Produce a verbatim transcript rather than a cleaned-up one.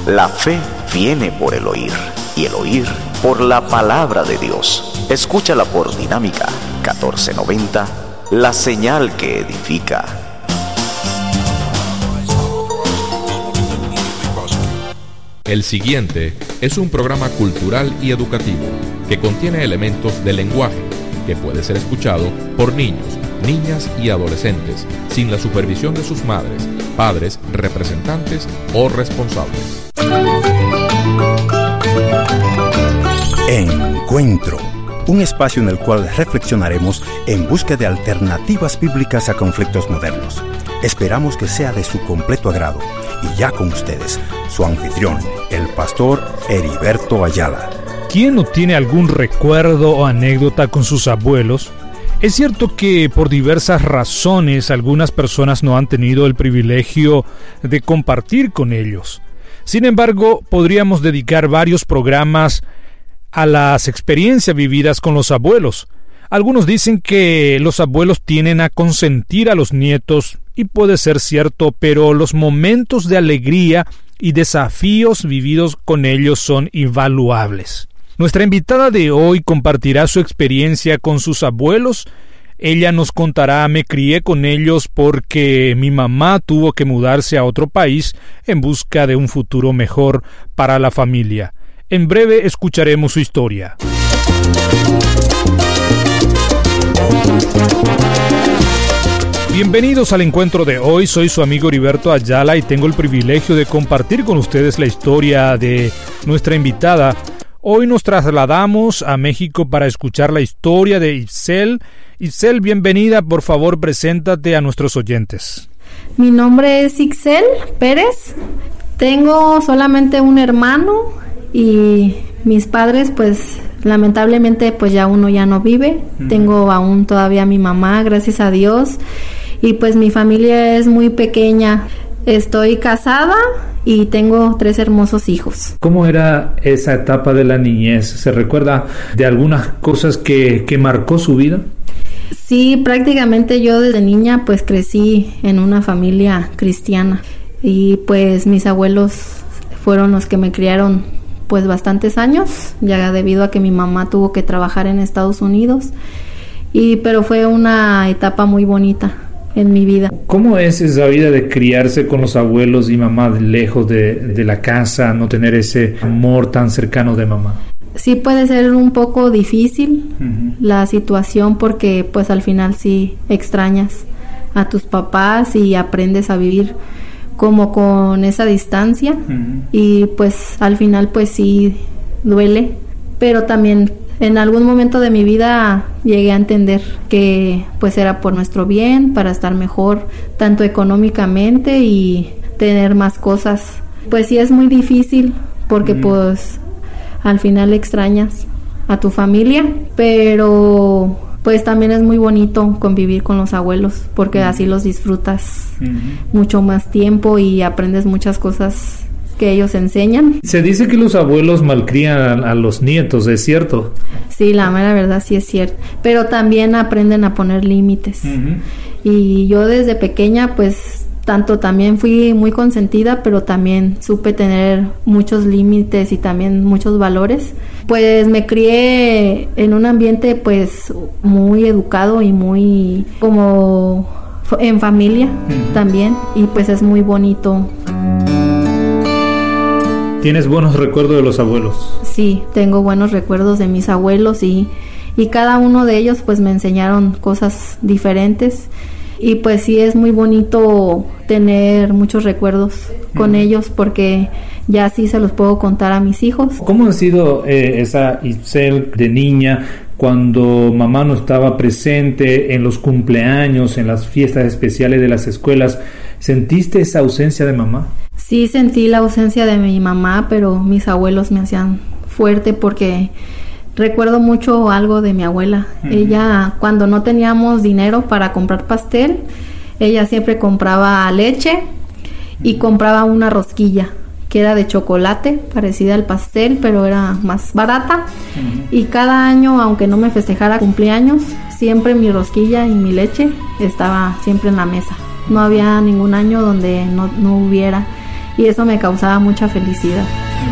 La fe viene por el oír, y el oír por la palabra de Dios. Escúchala por Dinámica catorce noventa, la señal que edifica. El siguiente es un programa cultural y educativo que contiene elementos de lenguaje que puede ser escuchado por niños, niñas y adolescentes sin la supervisión de sus madres, padres, representantes o responsables. Encuentro, un espacio en el cual reflexionaremos en busca de alternativas bíblicas a conflictos modernos. Esperamos que sea de su completo agrado. Y ya con ustedes, su anfitrión, el pastor Heriberto Ayala. ¿Quién no tiene algún recuerdo o anécdota con sus abuelos? Es cierto que por diversas razones algunas personas no han tenido el privilegio de compartir con ellos. Sin embargo, podríamos dedicar varios programas a las experiencias vividas con los abuelos. Algunos dicen que los abuelos tienden a consentir a los nietos, y puede ser cierto, pero los momentos de alegría y desafíos vividos con ellos son invaluables. Nuestra invitada de hoy compartirá su experiencia con sus abuelos. Ella nos contará: me crié con ellos porque mi mamá tuvo que mudarse a otro país en busca de un futuro mejor para la familia. En breve escucharemos su historia. Bienvenidos al encuentro de hoy. Soy su amigo Heriberto Ayala y tengo el privilegio de compartir con ustedes la historia de nuestra invitada. Hoy nos trasladamos a México para escuchar la historia de Itzel. Itzel, bienvenida. Por favor, preséntate a nuestros oyentes. Mi nombre es Itzel Pérez. Tengo solamente un hermano y mis padres, pues lamentablemente, pues ya uno ya no vive. Uh-huh. Tengo aún todavía a mi mamá, gracias a Dios. Y pues mi familia es muy pequeña. Estoy casada y tengo tres hermosos hijos. ¿Cómo era esa etapa de la niñez? ¿Se recuerda de algunas cosas que, que marcó su vida? Sí, prácticamente yo desde niña pues crecí en una familia cristiana. Y pues mis abuelos fueron los que me criaron pues bastantes años, ya debido a que mi mamá tuvo que trabajar en Estados Unidos. Y pero fue una etapa muy bonita en mi vida. ¿Cómo es esa vida de criarse con los abuelos y mamá lejos de, de la casa, no tener ese amor tan cercano de mamá? Sí, puede ser un poco difícil uh-huh. la situación, porque pues al final sí extrañas a tus papás y aprendes a vivir como con esa distancia uh-huh. y pues al final pues sí duele, pero también en algún momento de mi vida llegué a entender que pues era por nuestro bien, para estar mejor tanto económicamente y tener más cosas. Pues sí es muy difícil porque mm. pues al final extrañas a tu familia, pero pues también es muy bonito convivir con los abuelos porque mm. así los disfrutas mm. mucho más tiempo y aprendes muchas cosas que ellos enseñan. Se dice que los abuelos malcrían a, a los nietos, ¿es cierto? Sí, la mera verdad sí es cierto, pero también aprenden a poner límites. Uh-huh. Y yo desde pequeña pues tanto también fui muy consentida, pero también supe tener muchos límites y también muchos valores. Pues me crié en un ambiente pues muy educado y muy como en familia uh-huh. también, y pues es muy bonito. ¿Tienes buenos recuerdos de los abuelos? Sí, tengo buenos recuerdos de mis abuelos y, y cada uno de ellos pues me enseñaron cosas diferentes y pues sí es muy bonito tener muchos recuerdos con mm. ellos porque ya sí se los puedo contar a mis hijos. ¿Cómo ha sido eh, esa Itzel de niña cuando mamá no estaba presente en los cumpleaños, en las fiestas especiales de las escuelas? ¿Sentiste esa ausencia de mamá? Sí, sentí la ausencia de mi mamá, pero mis abuelos me hacían fuerte porque recuerdo mucho algo de mi abuela. Uh-huh. Ella, cuando no teníamos dinero para comprar pastel, ella siempre compraba leche uh-huh. y compraba una rosquilla que era de chocolate, parecida al pastel, pero era más barata. Uh-huh. Y cada año, aunque no me festejara cumpleaños, siempre mi rosquilla y mi leche estaba siempre en la mesa. No había ningún año donde no, no hubiera. y eso me causaba mucha felicidad.